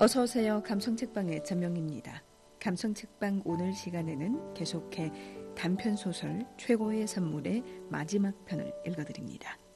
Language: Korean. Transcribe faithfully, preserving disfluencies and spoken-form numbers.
어서 오세요. 감성책방의 전명입니다. 감성책방 오늘 시간에는 계속해 단편소설 최고의 선물의 마지막 편을 읽어드립니다.